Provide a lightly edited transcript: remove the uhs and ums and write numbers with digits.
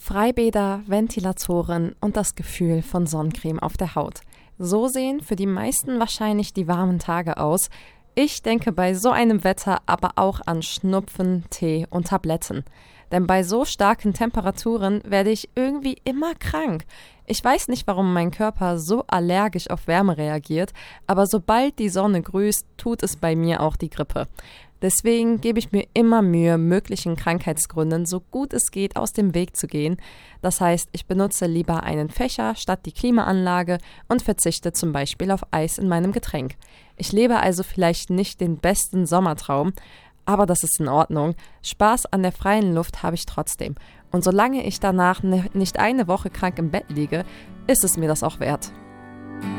Freibäder, Ventilatoren und das Gefühl von Sonnencreme auf der Haut. So sehen für die meisten wahrscheinlich die warmen Tage aus. Ich denke bei so einem Wetter aber auch an Schnupfen, Tee und Tabletten. Denn bei so starken Temperaturen werde ich irgendwie immer krank. Ich weiß nicht, warum mein Körper so allergisch auf Wärme reagiert, aber sobald die Sonne grüßt, tut es bei mir auch die Grippe. Deswegen gebe ich mir immer Mühe, möglichen Krankheitsgründen so gut es geht aus dem Weg zu gehen. Das heißt, ich benutze lieber einen Fächer statt die Klimaanlage und verzichte zum Beispiel auf Eis in meinem Getränk. Ich lebe also vielleicht nicht den besten Sommertraum, aber das ist in Ordnung. Spaß an der freien Luft habe ich trotzdem. Und solange ich danach nicht eine Woche krank im Bett liege, ist es mir das auch wert.